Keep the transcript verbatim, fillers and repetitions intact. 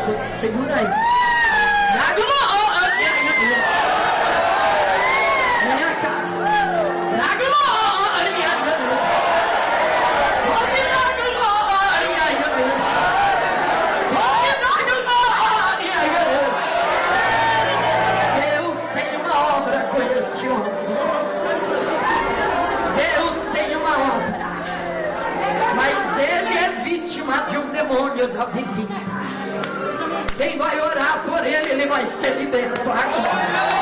Segura aí. Dá glória. Minha cara. Dá glória. Vou me dar glória. Vou me dar glória. Deus tem uma obra com este homem. Deus tem uma obra. Mas ele é vítima de um demônio da bebida. Quem vai orar por ele, ele vai ser liberto agora.